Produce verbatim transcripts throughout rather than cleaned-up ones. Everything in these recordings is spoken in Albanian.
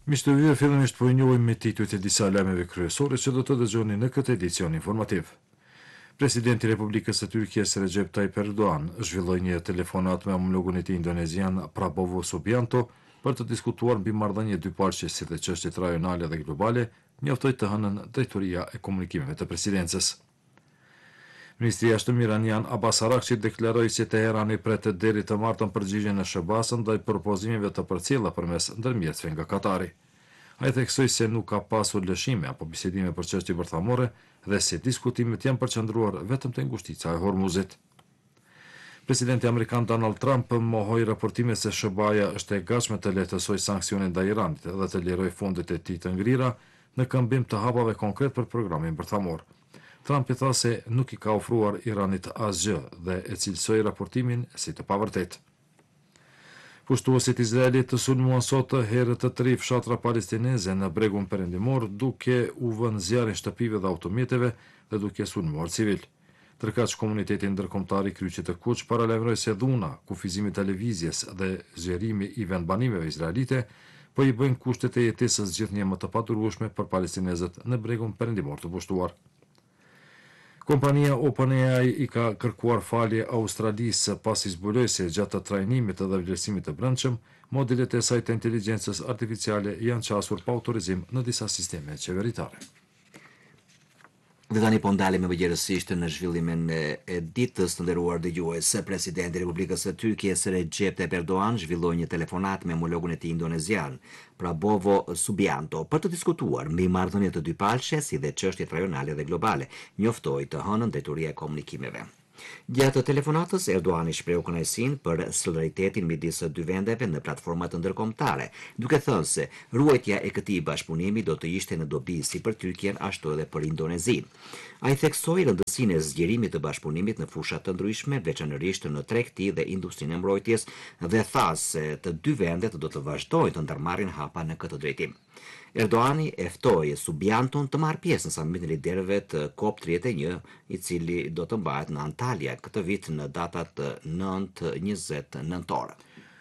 Miq të yve, fillimisht po i njohim me titujt e disa lajmeve kryesore që do të dëgjoni në këtë edicion informativ. Presidenti i Republikës së Turqisë Recep Tayyip Erdogan zhvilloi një telefonat me omologun e tij indonezian Prabowo Subianto për të diskutuar mbi marrëdhënie dypalqe si dhe çështjet rajonale dhe globale, njoftoi të hënën drejtoria e komunikimeve të presidencës. Ministri i Jashtëm iranian Abbas Araghchi deklaroi se Teherani pret deri të martën përgjigjen e S B A-s ndaj propozimeve të përcjella përmes ndërmjetësve nga Katari. Ai theksoi se nuk ka pasur lëshime apo bisedime për çështje bërthamore dhe se diskutimet janë përqendruar vetëm te ngushtica e Hormuzit. Presidenti amerikan Donald Trump mohoi raportimet se S B A-ja është e gatshme të lehtësojë sanksionet ndaj Iranit dhe të lirojë fondet e tij të ngrira në këmbim të hapave konkret për programin bërthamor. Trump i tha se nuk i ka ofruar Iranit asgjë dhe e cilësoi raportimin si të pavërtet. Pushtuesit izraelit të sulmuan sot herë të tri fshatra palestineze në bregun perëndimor, duke u vënë zjarrin shtëpive dhe automjeteve dhe duke sulmuar civil. Tërkaq komuniteti ndërkombëtar i Kryqit të Kuq paralajmëroi se dhuna, kufizimi i televizjes dhe zgjerimi i vendbanimeve izraelite po i bëjnë kushtet e jetesës gjithnjë më të padurueshme për palestinezët në bregun perëndimor të pushtuar. Kompania OpenAI i ka kërkuar falje Australisë pasi zbuloi se gjatë trajnimit dhe vlerësimit të brendshëm, modelet e saj të inteligjencës artificiale janë qasur pa autorizim në disa sisteme qeveritare. Dhe tani po ndalemi mëngjesisht në zhvillimin e ditës të nderuar dëgjues. Presidenti i Republikës së Turqisë Recep Tayyip Erdogan zhvilloi një telefonat me homologun e tij indonezian, Prabowo Subianto, për të diskutuar mbi marrëdhëniet të dypalqe si dhe çështjet rajonale dhe globale, njoftoi të hënën drejtoria e komunikimeve. Gjatë telefonatës, Erdogan shprehu kënaqësinë për solidaritetin midis dy vendeve në platforma të ndërkombëtare, duke thënë se ruajtja e këtij bashkëpunimi do të ishte në dobi si për Turqinë ashtu edhe për Indonezinë. Ai theksoi rëndësinë e zgjerimit të bashkëpunimit në fusha të ndryshme, veçanërisht në tregti dhe industrinë e mbrojtjes, dhe tha se të dy vendet do të vazhdojnë të ndërmarrin hapa në këtë drejtim. Erdoani e ftoi Subianton të marrë pjesë në samitin e liderëve të COP tridhjet e një, i cili do të mbahet në Antalya këtë vit në datat nëntë e njëzet nëntor.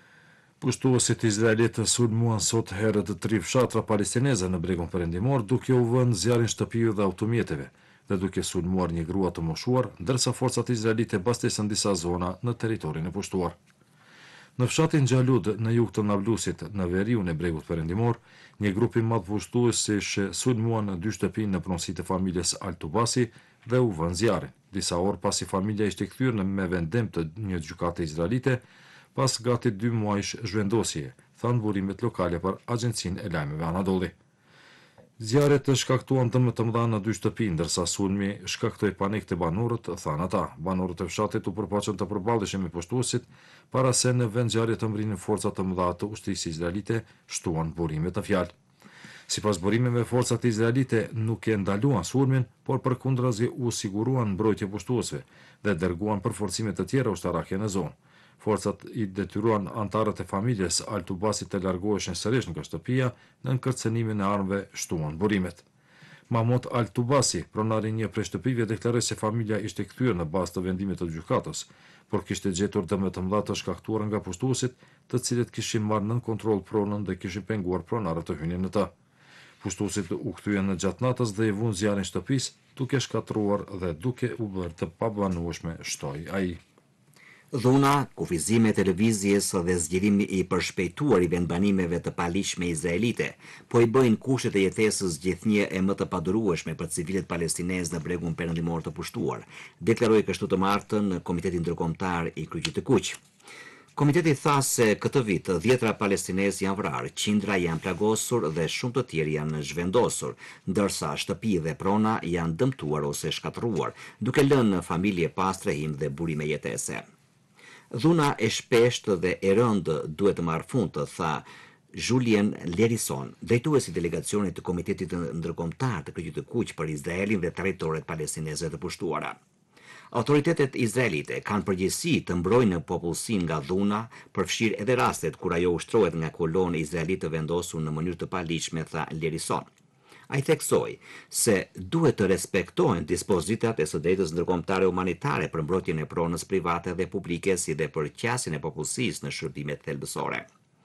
Pushtuesit izraelit sulmuan sot herë të tri fshatra palestineze në bregun perëndimor, duke u vënë zjarrin shtëpive dhe automjeteve dhe duke sulmuar një grua të moshuar, ndërsa forcat izraelite mbastesën disa zona në territorin e pushtuar. Në fshatin Xhalud në jug të Nablusit, në veriun e bregut perëndimor, një grup i madh pushtuesish sulmuan dy shtëpi në pronësi të familjes Al-Tubasi dhe u vënë zjarrin, disa orë pasi familja ishte kthyer me vendim të një gjykate izraelite pas gati dy muajsh zhvendosje, thanë burimet lokale për Agjencinë e Lajmeve Anadolli. Zjarret të shkaktuan dëme të mëdha në dy shtëpi, ndërsa sulmi shkaktoi panik te banorët, thanë ata. Banorët e fshatit u përpaqën të përballeshin me pushtuesit, para se në vend zjarrit të mbrinin forca të mëdha të ushtrisë izraelite, shtuan burime të fjalë. Sipas burimeve, forcat izraelite nuk e ndaluan sulmin, por përkundrazi u siguruan mbrojtje pushtuesve dhe dërguan përforcime të tjera ushtarake në zonë. Forcat i detyruan antarët e familjes Al-Tubasit të largoheshin sërish nga shtëpia në kërcënimin e armëve, shtuan burimet. Mahmud Al-Tubasi, pronari një prej shtëpive, deklaroi se familja ishte kthyer në bazë të vendimit të gjykatës, por kishte gjetur dëme të mëdha të shkaktuara nga pushtuesit, të cilët kishin marrë nën kontroll pronën dhe kishin penguar pronarët të hynin në të. Pushtuesit u kthyen në gjatë natës dhe i vunë zjarrin shtëpisë, duke shkatruar dhe duke u bërë të pabanueshme, shtoi ai. Dhuna, kufizime televizjes dhe zgjerimi i përshpejtuar i vendbanimeve të paligjshme izraelite po i bëjnë kushtet e jetesës gjithnjë e më të padurueshme për civilët palestinezë në bregun perëndimor të pushtuar, deklaroi kështu të martën Komiteti Ndërkombëtar i Kryqit të Kuq. Komiteti tha se këtë vit dhjetra palestinezë janë vrarë, qindra janë plagosur dhe shumë të tjerë janë zhvendosur, ndërsa shtëpi dhe prona janë dëmtuar ose shkatërruar, duke lënë familje pastre him dhe burime jetese. Dhuna e shpeshtë dhe e rëndë duhet të marrë fund, tha Julien Lerison, drejtuesi i delegacionit të Komitetit Ndërkombëtar të Kryqit të Kuq për Izraelin dhe territoret palestineze të pushtuara. Autoritetet izraelite kanë përgjegjësi të mbrojnë popullsinë nga dhuna, përfshirë edhe rastet kur ajo ushtrohet nga kolonë izraelite të vendosur në mënyrë të paligjshme, tha Lerison. Ai theksoi se duhet të respektohen dispozitat e së drejtës ndërkombëtare humanitare për mbrojtjen e pronës private dhe publike, si dhe për qasjen e popullsisë në shërbimet thelbësore.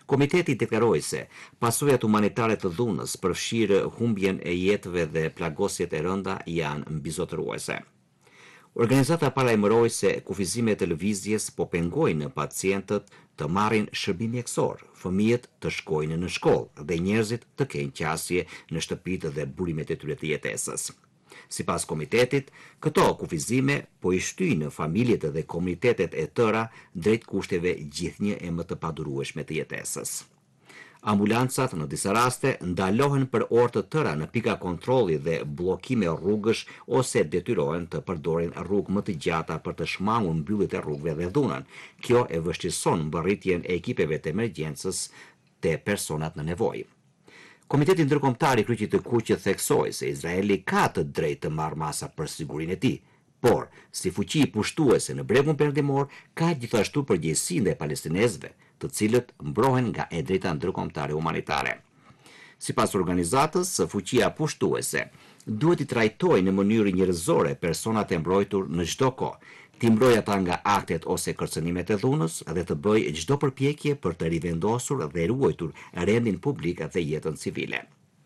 Komiteti deklaroi se pasojat humanitare të dhunës përfshirë humbjen e jetëve dhe plagosjet e rënda janë mbizotëruese. Organizata paralajmëroi se kufizimet e lëvizjes po pengojnë pacientët të marrin shërbim mjekësor, fëmijët të shkojnë në shkollë dhe njerëzit të kenë qasje në shtëpitë dhe burimet e tyre të jetesës. Sipas komitetit, këto kufizime po i shtyjnë familjet dhe komunitetet e tëra drejt kushteve gjithnjë e më të padurueshme të jetesës. Ambulancat në disa raste ndalohen për orë të tëra në pika kontrolli dhe bllokime rrugësh ose detyrohen të përdorin rrugë më të gjata për të shmangur mbylljet e rrugëve dhe dhunën. Kjo e vështirëson mbërritjen e ekipeve të emergjencës te personat në nevojë. Komiteti ndërkombëtar i Kryqit të Kuqit theksoi se Izraeli ka të drejtë të marrë masa për sigurinë e tij, por si fuqi pushtuese në bregun perëndimor ka gjithashtu përgjegjësi ndaj palestinezëve, të cilët mbrohen nga e drejta ndërkombëtare humanitare. Sipas organizatës, fuqia pushtuese duhet i trajtojë në mënyrë njerëzore personat e mbrojtur në çdo kohë, t'i mbrojë ata nga aktet ose kërcënimet e dhunës dhe të bëjë çdo përpjekje për të rivendosur dhe ruajtur rendin publik dhe jetën civile.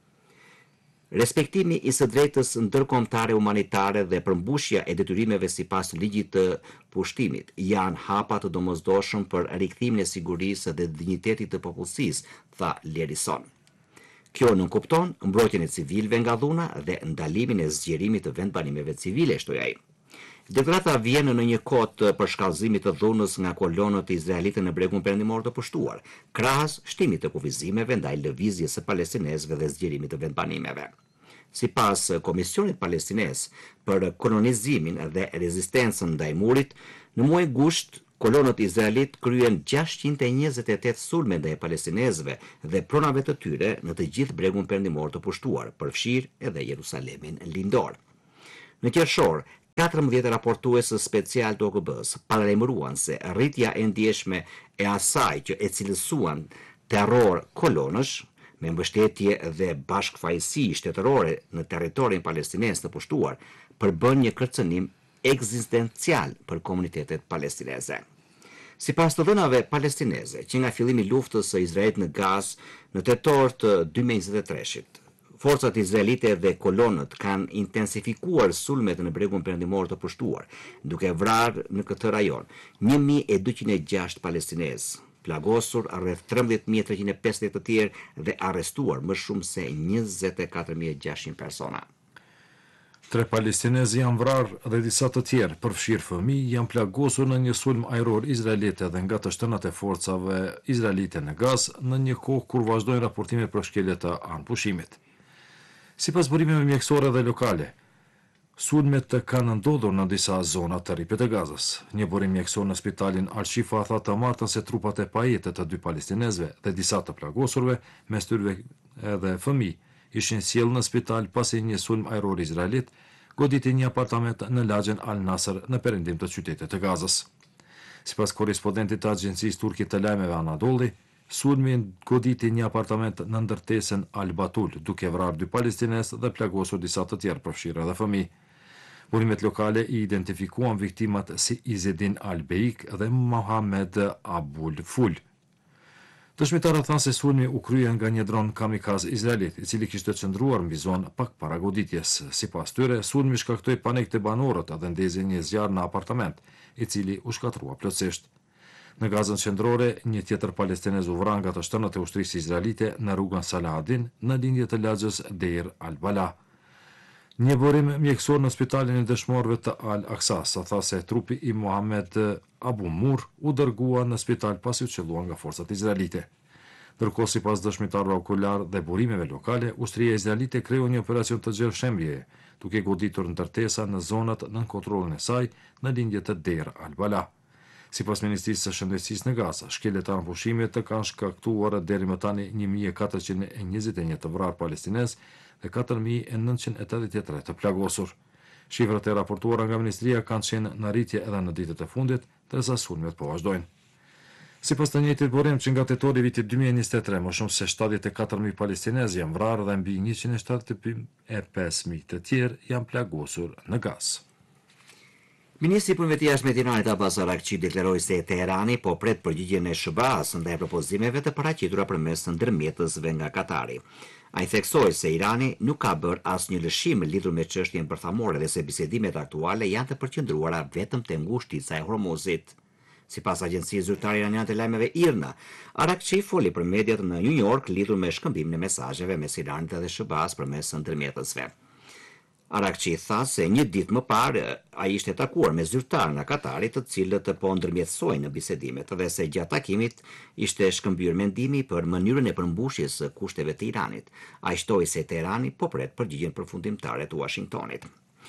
Respektimi i së drejtës ndërkombëtare humanitare dhe përmbushja e detyrimeve sipas ligjit të pushtimit janë hapa të domosdoshëm për rikthimin e sigurisë dhe dinjitetit të popullsisë, tha Lerison. Kjo nënkupton mbrojtjen e civilëve nga dhuna dhe ndalimin e zgjerimit të vendbanimeve civile, shtoi ai. Deklarata vjen në një kohë të përshkallëzimit të dhunës nga kolonët izraelite në bregun perëndimor të pushtuar, krahas shtimit të kufizimeve ndaj lëvizjes së palestinezëve dhe zgjerimit të vendbanimeve. Sipas Komisionit Palestines për kolonizimin dhe rezistencën ndaj murit, në muaj gusht kolonët izraelit kryen gjashtëqind e njëzet e tetë sulme ndaj palestinezëve dhe pronave të tyre në të gjithë bregun perëndimor të pushtuar, përfshirë edhe Jerusalemin lindor. Në qershor, katërmbëdhjetë raportues special të O K B-s paralajmëruan se rritja e ndjeshme e asaj që e cilësuan terror kolonësh, me mbështetje dhe bashkëfaqësi shtetërore në territorin palestinez të pushtuar, përbën një kërcënim ekzistencial për komunitetet palestineze. Sipas të dhënave palestineze, që nga fillimi i luftës së Izraelit në Gazë në tetor të dy mijë e njëzet e tre-shit, forcat izraelite dhe kolonët kanë intensifikuar sulmet në bregun perëndimor të pushtuar, duke vrarë në këtë rajon një mijë e dueqind e gjashtë palestinezë, plagosur rreth trembëdhjetë mijë e treqind e pesëdhjetë të tjerë dhe arrestuar më shumë se njëzet e katër mijë e gjashtëqind persona. Tre palestinezë janë vrarë dhe disa të tjerë, përfshirë fëmijë, janë plagosur në një sulm ajror izraelite dhe nga të shtënat e forcave izraelite në Gazë në një kohë kur vazhdojnë raportimet për shkelje të anëpushimit. Sipas burimeve mjekësore dhe lokale, sulmet kanë ndodhur në disa zona të rripet e Gazës. Një burim mjekësor në spitalin Al-Shifa tha të martën se trupat e pajetët të dy palestinezëve dhe disa të plagosurve, mes tyre edhe fëmijë, ishin sjellë në spital pasi një sulm ajror izraelit goditi një apartament në lagjen Al-Nasr në perëndim të qytetit të Gazës. Sipas korrespondentit të agjencisë turke të lajmeve Anadolli, sulmi goditi një apartament në ndërtesën Al-Batul, duke vrarë dy palestinezë dhe plagosur disa të tjerë, përfshirë edhe fëmijë. Burimet lokale i identifikuan viktimat si Izedin Al-Beik dhe Mohamed Abul Ful. Dëshmitarët thanë se sulmi u krye nga një dron kamikaz izraelit, i cili kishte qëndruar mbi zonë pak para goditjes. Sipas tyre, sulmi shkaktoi panik te banorët dhe ndezi një zjarr në apartament, i cili u shkatrua plotësisht. Në Gazën qendrore, një tjetër palestinez u vran nga të shtënat e ushtrisë izraelite në rrugën Salahadin, në lindje të lagjës Deir al-Bala. Një burim mjekësor në spitalin e dëshmorëve të Al-Aqsa sa tha se trupi i Mohamed Abu Mur u dërgua në spital pasi u qelluar nga forcat izraelite. Ndërkohë, sipas dëshmitarëve okular dhe burimeve lokale, ushtria izraelite kreu një operacion të gjershembjeje, duke goditur ndërtesa në zonat nën kontrollin e saj në lindje të Deir al-Bala. Sipas Ministrisë së Shëndetësisë në Gaza, shkeljet e anëpushimit të kanë shkaktuar deri më tani një mijë e katërqind e njëzet e një të vrarë palestinez dhe katër mijë e nëntëqind e tetëdhjetë e tre të plagosur. Shifrat e raportuara nga ministria kanë qenë në rritje edhe në ditët e fundit, ndërsa sulmet po vazhdojnë. Sipas të njëjtit burim që nga tetori i vitit dy mijë e njëzet e tre, më shumë se shtatëdhjetë e katër mijë palestinezë janë vrarë dhe mbi njëqind e shtatëdhjetë e pesë mijë të tjerë janë plagosur në Gazë. Ministri i Punëve të Jashtme të Iranit Abbas Araghchi deklaroi se Teherani po pret përgjigjen e S B A-s ndaj propozimeve të paraqitura përmes ndërmjetësve nga Katari. Ai theksoi se Irani nuk ka bërë asnjë lëshim lidhur me çështjen bërthamore dhe se bisedimet aktuale janë të përqendruara vetëm te ngushtica e Hormuzit. Sipas agjencisë zyrtare iraniane të lajmeve I R N A, Araghchi foli për mediat në New York lidhur me shkëmbimin e mesazheve mes Iranit dhe S B A-s përmes ndërmjetësve. Araghchi tha se një ditë më parë ai ishte takuar me zyrtarë nga Katari, të cilët po ndërmjetësojnë në bisedimet dhe se gjatë takimit ishte shkëmbyer mendimi për mënyrën e përmbushjes së kushteve të Iranit. Ai shtoi se Teherani po pret përgjigjen përfundimtare të Washingtonit.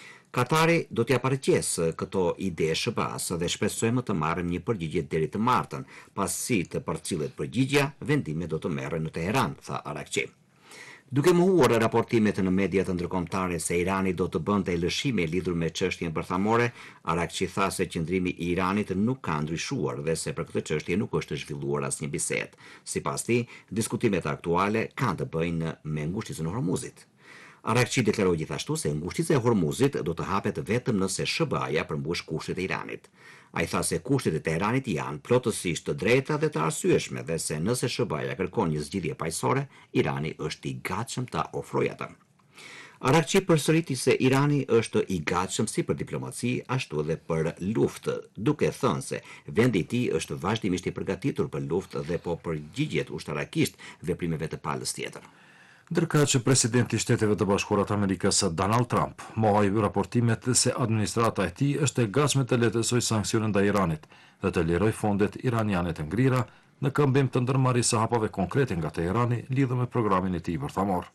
Katari do t'ja paraqesë këto ide S B A-s dhe shpresojmë të marrim një përgjigje deri të martën, pasi të përcillet përgjigja, vendimet do të merren në Teheran, tha Araghchi. Duke mohuar raportimet në mediat ndërkombëtare se Irani do të bënte lëshime lidhur me çështjen bërthamore, Araghchi tha se qëndrimi I Iranit nuk ka ndryshuar dhe se për këtë çështje nuk është zhvilluar asnjë bisedë. Sipas tij, diskutimet aktuale kanë të bëjnë me ngushticën e Hormuzit. Araghchi deklaroi gjithashtu se ngushtica e Hormuzit do të hapet vetëm nëse S B A-ja përmbush kushtet e Iranit. Ai tha se kushtet e Teheranit janë plotësisht të drejta dhe të arsyeshme dhe se nëse S B A-ja kërkon një zgjidhje paqësore, Irani është I gatshëm ta ofrojë atë. Araghchi përsëriti se Irani është I gatshëm si për diplomaci, ashtu edhe për luftë, duke thënë se vendi I tij është vazhdimisht I përgatitur për luftë dhe po përgjigjet ushtarakisht veprimeve të palës tjetër. Ndërka që presidenti I Shteteve të Bashkuara të Amerikës Donald Trump mohoi raportimet se administrata e tij është e gatshme të lehtësojë sanksionet ndaj Iranit dhe të liroj fondet iraniane të ngrira në këmbim të ndërmarrjes së hapave konkrete nga Teherani lidhur me programin e tij bërthamor.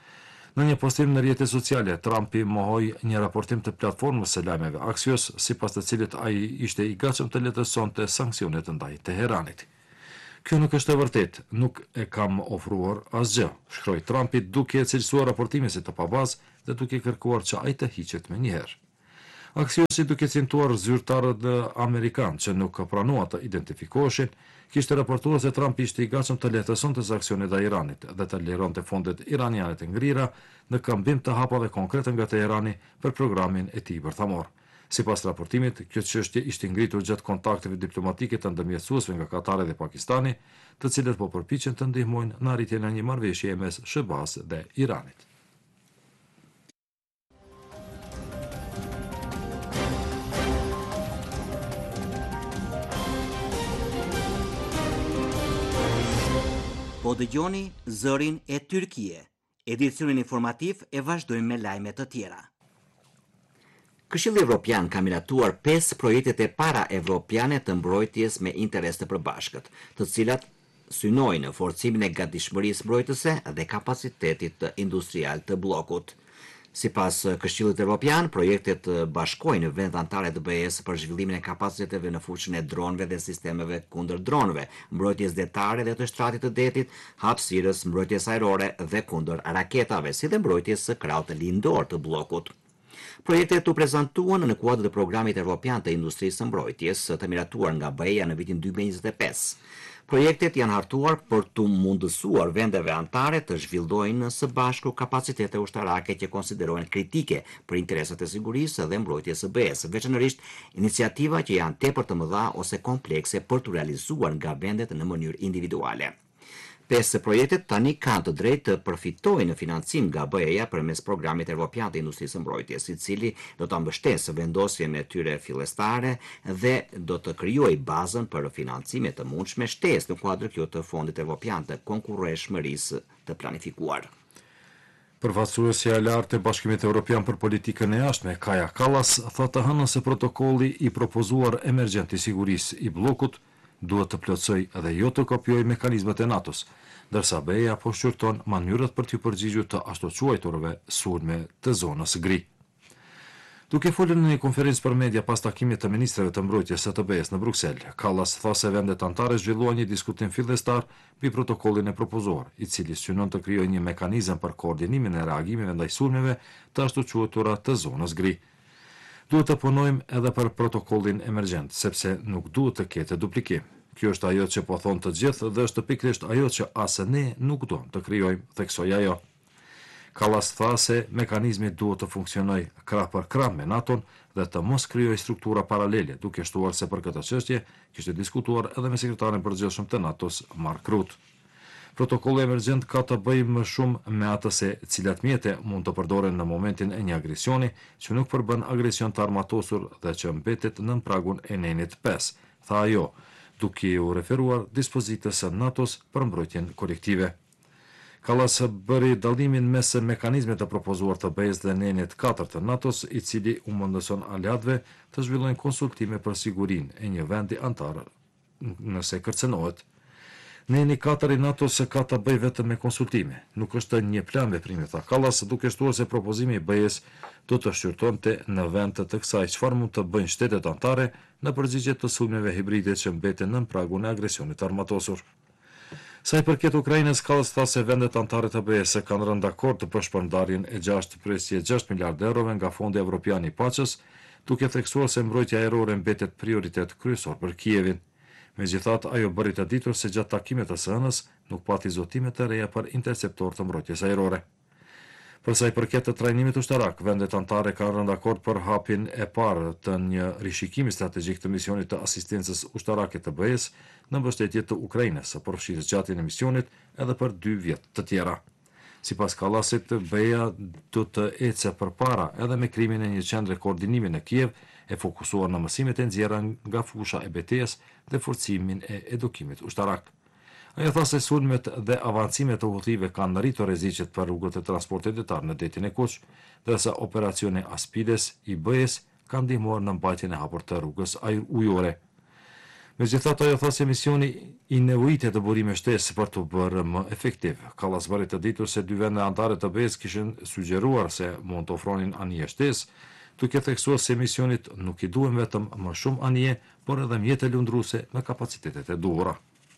Në një postim në rrjetet sociale, Trumpi mohoi një raportim të platformës së lajmeve Axios, sipas të cilit ai ishte I gatshëm të lehtësonte sanksionet ndaj Teheranit. Kjo nuk është e vërtet, nuk e kam ofruar asgjë, shkroi Trumpi duke cilësuar raportimin si të pabazë dhe duke kërkuar që ai të hiqet menjëherë. Aksiosi duke cimtuar zyrtarët amerikanë që nuk pranuan të identifikoheshin, kishte raportuar se Trumpi ishte I gatshëm të lehtësonte sanksionet ndaj Iranit dhe të lironte fondet iraniane të ngrira në këmbim të hapave konkrete nga Teherani për programin e tij bërthamor. Sipas raportimit, kjo çështje ishte ngritur gjatë kontakteve diplomatike të ndërmjetësuesve nga Katari dhe Pakistani, të cilët po përpiqen të ndihmojnë në arritjen e një marrëveshjeje mes S B A-s dhe Iranit. Po dëgjoni zërin e Tyrkie. Edicionin informativ e vazhdojmë me lajme të tjera. Këshilli Evropian ka miratuar pesë projektet e para evropiane të mbrojtjes me interes të përbashkët, të cilat synojnë forcimin e gatishmërisë mbrojtëse dhe kapacitetit industrial të bllokut. Sipas Këshillit Evropian, projektet bashkojnë vendet anëtare të B E-s për zhvillimin e kapaciteteve në fushën e dronëve dhe sistemeve kundër dronëve, mbrojtjes detare dhe të shtratit të detit, hapësirës, mbrojtjes ajrore dhe kundër raketave, si dhe mbrojtjes së krahut lindor të bllokut. Projektet u prezantuan në kuadër të programit evropian të industrisë së mbrojtjes, të miratuar nga B E-ja në vitin dy mijë e njëzet e pesë. Projektet janë hartuar për të mundësuar vendeve anëtare të zhvillojnë së bashku kapacitete ushtarake që konsiderohen kritike për interesat e sigurisë dhe mbrojtjes së B E-s, veçanërisht iniciativa që janë tepër të mëdha ose komplekse për të realizuar nga vendet në mënyrë individuale. Pesë projektet tani kanë të drejtë të përfitojnë financim nga B E-ja përmes programit evropian të industrisë së mbrojtjes, I cili do ta mbështesë vendosjen e tyre fillestare dhe do të krijojë bazën për financime të mundshme shtesë në kuadër kjo të Fondit Evropian të Konkurreshmërisë të planifikuar. Përfaqësuesja e lartë e Bashkimit Evropian për politikën e jashtme, Kaja Kallas, tha të hënën se protokolli I propozuar emergjent I sigurisë I bllokut duhet të plotësoj dhe jo të kopjoj mekanizmat e NATO-s, ndërsa B E-ja po shqyrton mënyrat për të përgjigjur të ashtu quajturave sulme të zonës gri. Duke folur në një konferencë për media pas takimit të ministrave të mbrojtjes së të B E-s në Bruksel, Kallas tha se vendet anëtare zhvilluan një diskutim fillestar mbi protokollin e propozuar, I cili synon të krijojë një mekanizëm për koordinimin e reagimeve ndaj sulmeve të ashtu quajtura të zonës gri. Duhet të punojmë edhe për protokollin emergjent, sepse nuk duhet të ketë duplikim. Kjo është ajo që po thonë të gjithë dhe është pikërisht ajo që as ne nuk do të krijojmë, theksoi ajo. Kallas tha se mekanizmi duhet të funksionojë krah për krah me NATO-n dhe të mos krijojë struktura paralele, duke shtuar se për këtë çështje kishte diskutuar edhe me sekretarin e përgjithshëm të NATO-s Mark Rutte. Protokolli emergjent ka të bëjë më shumë me atë se cilat mjete mund të përdoren në momentin e një agresioni që nuk përbën agresion të armatosur dhe që mbetet nën pragun e nenit pesë, tha ajo, duke u referuar dispozitës së NATO-s për mbrojtjen kolektive. Kallas bëri dallimin mes mekanizmit të propozuar të B E S dhe nenit katër të NATO-s, i cili u mundëson aleatëve të zhvillojnë konsultime për sigurinë e një vendi antar nëse kërcënohet. Neni katër i NATO-s ka të bëjë vetëm me konsultime, nuk është një plan veprimi, tha Kallas, duke shtuar se propozimi i B E S do të shqyrtonte në vend të kësaj çfarë mund të bëjnë shtetet anëtare në përgjigje të sulmeve hibride që mbeten nën pragun e agresionit armatosur. Sa i përket Ukrainës, Kallas tha se vendet anëtare të B E S kanë rënë dakord për shpërndarjen e gjashtë presje gjashtë miliardë eurove nga Fondi Evropian i Paqes, duke theksuar se mbrojtja ajrore mbetet prioritet kryesor për Kievin. Megjithatë, ajo bëri të ditur se gjatë takimit të së hënës nuk pati zotime të reja për interceptor të mbrojtjes ajrore. Për sa i përket të trajnimit ushtarak, vendet anëtare kanë rënë dakord për hapjen e parë të një rishikimi strategjik të misionit të asistencës ushtarake të B E S në mbështetje të Ukrainës, së përfshirë zgjatjen e misionit edhe për dy vjet të tjera. Sipas Kallasit, B E A do të ecë përpara edhe me krimin e një qendre koordinimi në Kiev, e fokusuar në mësimet e nxjerra nga fusha e betejës dhe forcimin e edukimit ushtarak. Ajo tha se sulmet dhe avancimet të udhëtive kanë rritur rreziqet për rrugët e transportit detar në detin e Kuq, ndërsa operacioni Aspides i B E S ka ndihmuar në mbajtjen e hapur të rrugës ujore. Megjithatë, ajo tha se misioni i nevojitet të burime shtesë për të bërë më efektiv. Kallas bëri të ditur se dy vende anëtare të B E S kishin sugjeruar se mund të ofronin anije shtesë, duke theksuar se misionit nuk i duhen vetëm më shumë anije, por edhe mjete lundruese me kapacitetet e duhura.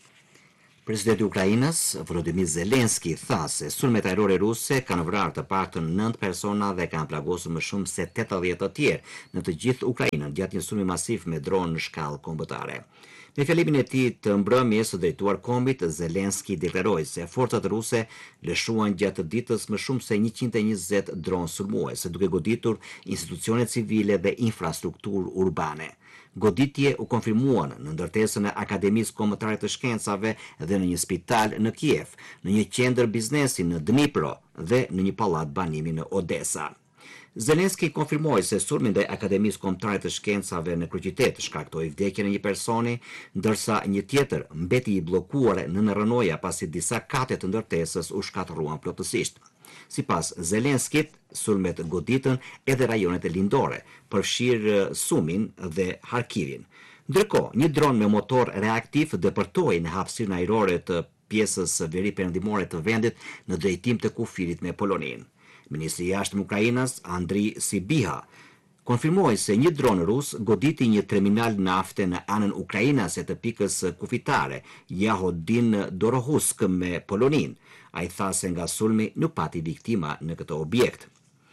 Presidenti i Ukrainës, Volodymyr Zelensky, tha se sulmet ajrore ruse kanë vrarë të paktën nëntë persona dhe kanë plagosur më shumë se tetëdhjetë të tjerë në të gjithë Ukrainën gjatë një sulmi masiv me dronë në shkallë kombëtare. Në fjalimin e tij të mbrëmjes së drejtuar kombit, Zelensky deklaroi se forcat ruse lëshuan gjatë ditës më shumë se njëqind e njëzet dronë sulmuese, duke goditur institucione civile dhe infrastrukturë urbane. Goditje u konfirmuan në ndërtesën e Akademisë Kombëtare të Shkencave dhe në një spital në Kiev, në një qendër biznesi në Dnipro dhe në një pallat banimi në Odesa. Zelensky konfirmoi se sulmi ndaj Akademisë Kombëtare të Shkencave në kryeqytet shkaktoi vdekjen e një personi, ndërsa një tjetër mbeti i bllokuar në rrënoja pasi disa kate të ndërtesës u shkatërruan plotësisht. Sipas Zelenskit, sulmet goditën edhe rajonet e lindore, përfshirë Sumin dhe Harkivin. Ndërkohë, një dron me motor reaktiv depërtoi në hapësirën ajrore të pjesës së veriperëndimore të vendit në drejtim të kufirit me Poloninë. Ministri i jashtëm i Ukrainës, Andriy Sybiha, konfirmoi se një dron rus goditi një terminal nafte në anën ukrainase të pikës kufitare, Jahodin Dorohusk me Poloninë. Ai tha se nga sulmi nuk pati viktima në këtë objekt.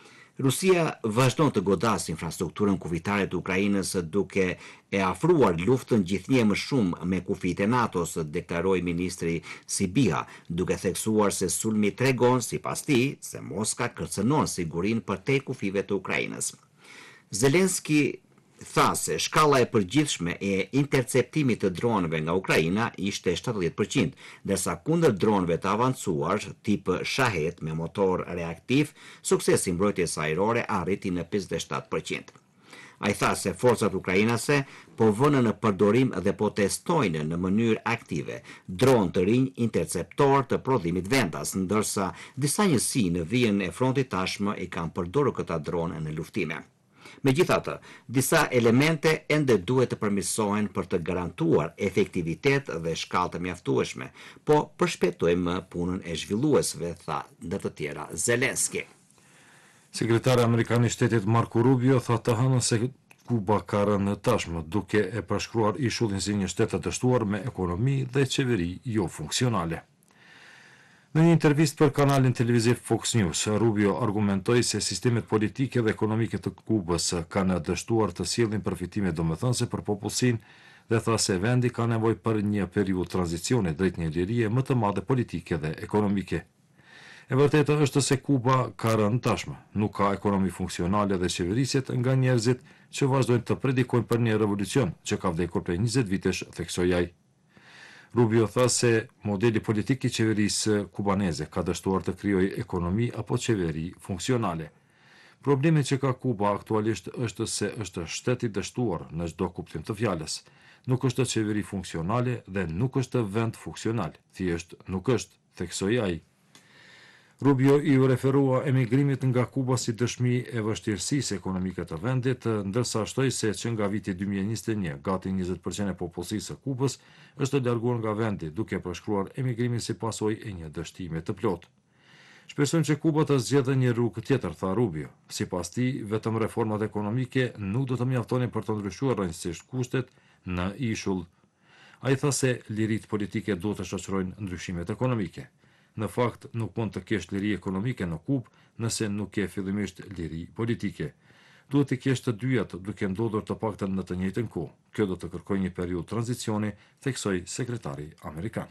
Rusia vazhdon të godasë infrastrukturën kufitare të Ukrainës duke e afruar luftën gjithnjë më shumë me kufijtë e NATO-s, deklaroi ministri Sybiha, duke theksuar se sulmi tregon sipas tij se Moska kërcënon sigurinë përtej kufive të Ukrainës. Zelensky tha se shkalla e përgjithshme e interceptimit të dronëve nga Ukraina ishte shtatëdhjetë përqind, ndërsa kundër dronëve të avancuar tip Shahed me motor reaktiv, suksesi i mbrojtjes ajrore arriti në pesëdhjetë e shtatë përqind. Ai tha se forcat ukrainase po vënë në përdorim dhe po testojnë në mënyrë aktive dronë të rinj interceptor të prodhimit vendas, ndërsa disa njësi në vijën e frontit tashmë i kanë përdorur këta dronë në luftime. Megjithatë, disa elemente ende duhet të përmirësohen për të garantuar efektivitet dhe shkallë të mjaftueshme, po përshpejtojmë punën e zhvilluesve, tha ndër të tjera Zelensky. Sekretari amerikan i shtetit Marco Rubio tha të hënën se Kuba ka rënë tashmë duke e përshkruar ishullin si një shtet të dështuar me ekonomi dhe qeveri jo funksionale. Në një intervistë për kanalin televiziv Fox News, Rubio argumentoi se sistemet politike dhe ekonomike të Kubës kanë dështuar të sjellin përfitime domethënëse për popullsinë dhe tha se vendi ka nevojë për një periudhë tranzicioni drejt një lirie më të madhe politike dhe ekonomike. E vërteta është se Kuba ka rënë tashmë, nuk ka ekonomi funksionale dhe qeveriset nga njerëzit që vazhdojnë të predikojnë për një revolucion që ka vdekur prej njëzet vitesh, theksoi ai. Rubio tha se modeli politik i qeverisë kubaneze ka dështuar të krijojë ekonomi apo qeveri funksionale. Problemi që ka Kuba aktualisht është se është shtet i dështuar në çdo kuptim të fjalës. Nuk është qeveri funksionale dhe nuk është vend funksional, thjesht nuk është, theksoi ai. Rubio i u referua emigrimit nga Kuba si dëshmi e vështirësisë ekonomike të vendit, ndërsa shtoi se që nga viti dy mijë e njëzet e një, gati njëzet përqind e popullsisë së Kubës është larguar nga vendi, duke përshkruar emigrimin si pasojë e një dështimi të plotë. Shpresojmë që Kuba të zgjedhë një rrugë tjetër, tha Rubio. Sipas tij, vetëm reformat ekonomike nuk do të mjaftonin për të ndryshuar rrënjësisht kushtet në ishull. Ai tha se liritë politike duhet të shoqërojnë ndryshimet ekonomike. Në fakt, nuk mund të kesh liri ekonomike në Kubë nëse nuk ke fillimisht liri politike. Duhet të kesh të dyjat duke ndodhur të paktën në të njëjtën kohë. Kjo do të kërkojë një periudhë tranzicioni, theksoi sekretari amerikan.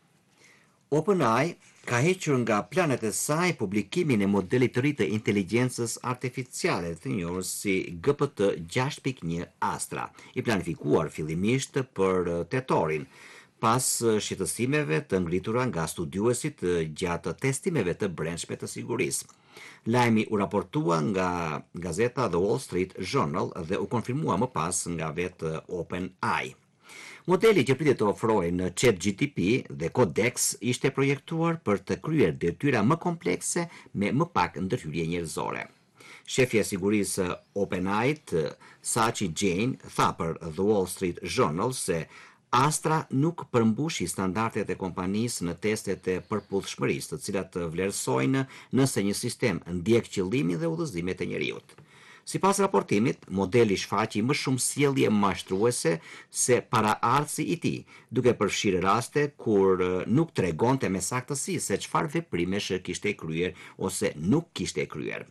OpenAI ka hequr nga planet e saj publikimin e modelit të ri të inteligjencës artificiale të njohur si G P T gjashtë pikë një Astra, i planifikuar fillimisht për tetorin, pas shqetësimeve të ngritura nga studiuesit gjatë testimeve të brendshme të sigurisë. Lajmi u raportua nga gazeta The Wall Street Journal dhe u konfirmua më pas nga vetë OpenAI. Modeli që pritet të ofrojë në ChatGPT dhe Codex ishte projektuar për të kryer detyra më komplekse me më pak ndërhyrje njerëzore. Shefja e sigurisë OpenAI, Sachi Jain, tha për The Wall Street Journal se Astra nuk përmbushi standardet e kompanisë në testet e përputhshmërisë, të cilat vlerësojnë nëse një sistem ndjek qëllimin dhe udhëzimet e njeriut. Sipas raportimit, modeli shfaqi më shumë sjellje mashtruese se paraardhësi i tij, duke përfshirë raste kur nuk tregonte me saktësi se çfarë veprimesh kishte kryer ose nuk kishte kryer.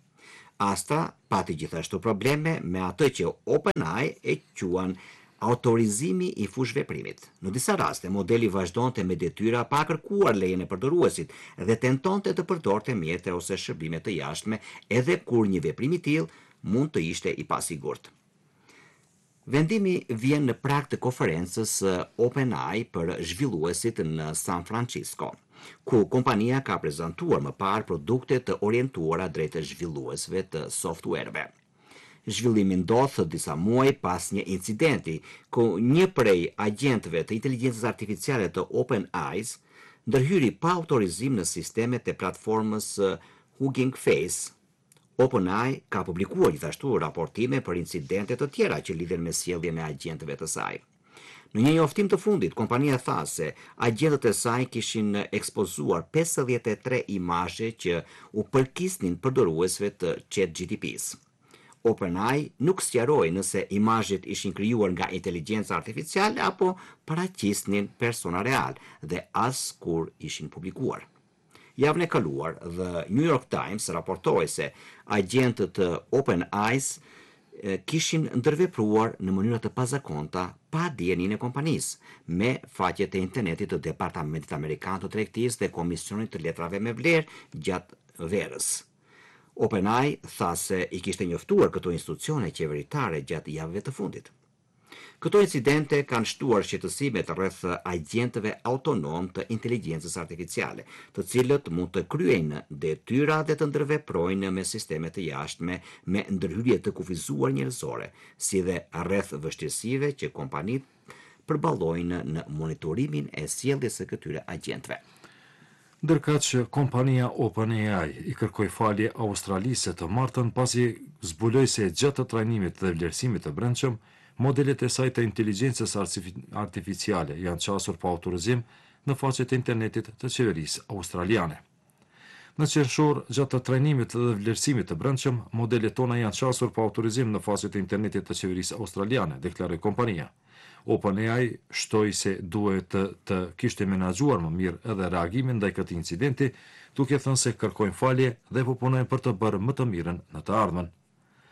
Astra pati gjithashtu probleme me atë që OpenAI e quan autorizimi i fush veprimit. Në disa raste, modeli vazhdonte me detyra pa kërkuar lejen e përdoruesit dhe tentonte të përdorte mjete ose shërbime të jashtme edhe kur një veprim i tillë mund të ishte i pasigurt. Vendimi vjen në prag të konferencës OpenAI për zhvilluesit në San Francisco, ku kompania ka prezantuar më parë produkte të orientuara drejt zhvilluesve të softwareve. Zhvillimi ndodh disa muaj pas një incidenti ku një prej agjentëve të inteligjencës artificiale të OpenAI ndërhyri pa autorizim në sistemet e platformës Hugging Face. OpenAI ka publikuar gjithashtu raportime për incidente të tjera që lidhen me sjelljen e agjentëve të saj. Në një njoftim të fundit, kompania tha se agjentët e saj kishin ekspozuar pesëdhjetë e tre imazhe që u përkisnin përdoruesve të ChatGPT-s. OpenAI nuk sqaroi nëse imazhet ishin krijuar nga inteligjenca artificiale apo paraqisnin persona real dhe as kur ishin publikuar. Javën e kaluar, The New York Times raportoi se agjentët të OpenAI kishin ndërvepruar në mënyra të pazakonta pa dijenin e kompanisë, me faqet e internetit të Departamentit Amerikan të Tregtisë dhe Komisionit të Letrave me Vlerë gjatë verës. OpenAI tha se i kishte njoftuar këto institucione qeveritare gjatë javëve të fundit. Këto incidente kanë shtuar shqetësimet rreth agjentëve autonom të inteligjencës artificiale, të cilët mund të kryejnë detyra dhe të ndërveprojnë me sisteme të jashtme me ndërhyrje të kufizuar njerëzore, si dhe rreth vështirësive që kompanitë përballojnë në monitorimin e sjelljes së këtyre agjentëve. Ndërkaq, kompania OpenAI i kërkoi falje Australisë të martën pasi zbuloi se gjatë trajnimit dhe vlerësimit të brendshëm, modelet e saj të inteligjencës artificiale janë qasur pa autorizim në faqet e internetit të qeverisë australiane. Në qershor, gjatë trajnimit dhe vlerësimit të brendshëm, modelet tona janë qasur pa autorizim në faqet e internetit të qeverisë australiane, deklaroi kompania. OpenAI shtoi se duhet të, të kishte menaxhuar më mirë edhe reagimin ndaj këtij incidenti, duke thënë se kërkojnë falje dhe po punojnë për të bërë më të mirën në të ardhmen.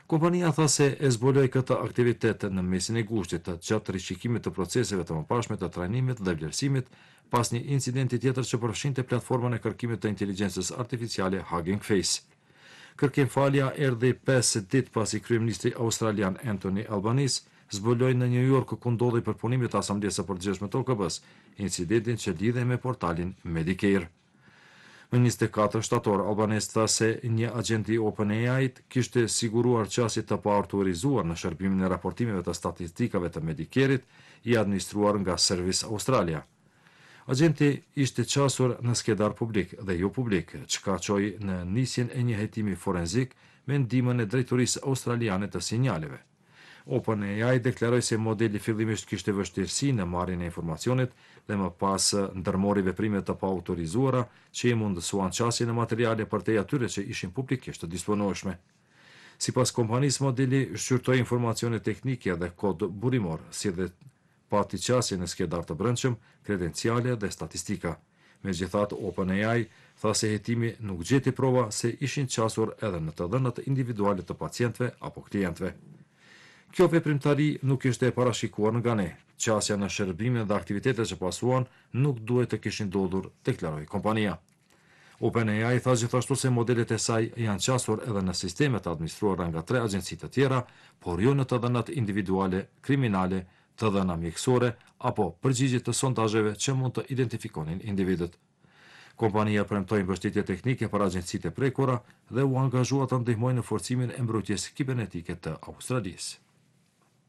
Kompania tha se e zbuloi këtë aktivitet në mesin e gushtit të gjatë rishikimit të proceseve të mëparshme të trajnimit dhe vlerësimit pas një incidenti tjetër që përfshinte platformën e kërkimit të inteligjencës artificiale Hugging Face. Kërkimfalja erdhi pesë ditë pasi kryeministri australian Anthony Albanese zbuloi në New York ku ndodhi përpunimi të Asamblesë së Përgjithshme të O K B-s, incidentin që lidhej me portalin Medicare. Më njëzet e katër shtator, Albanese tha se një agent i OpenAI-t kishte siguruar qasje të paautorizuar në shërbimin e raportimeve të statistikave të Medicare-it i administruar nga Service Australia. Agenti ishte qasur në skedar publik dhe jo publik, çka çoi në nisjen e një hejtimi forenzik me ndihmën e drejtorisë australiane të sinjaleve. OpenAI deklaroi se modeli fillimisht kishte vështirësi në marrjen e informacionit dhe më pas ndërmori veprime të paautorizuara që i mundësuan qasjen e materiale përtej atyre që ishin publikisht të disponueshme. Sipas kompanisë, modeli shqyrtoi informacione teknike dhe kod burimor, si dhe pati qasje në skedar të brendshëm, kredenciale dhe statistika. Megjithatë, OpenAI tha se hejtimi nuk gjeti prova se ishin qasur edhe në të dhënat individuale të pacientëve apo klientëve. Kjo veprimtari nuk ishte e parashikuar nga ne. Qasja në shërbimin dhe aktivitetet që pasuan nuk duhet të kishin ndodhur, deklaroi kompania. OpenAI tha gjithashtu se modelet e saj janë qasur edhe në sistemet të administruara nga tre agjenci të tjera, por jo në të dhënat individuale, kriminale, të dhëna mjekësore apo përgjigje të sondazheve që mund të identifikonin individët. Kompania premtoi mbështetje teknike për agjencitë e prekura dhe u angazhua të ndihmojnë në forcimin e mbrojtjes kibernetike të Australisë.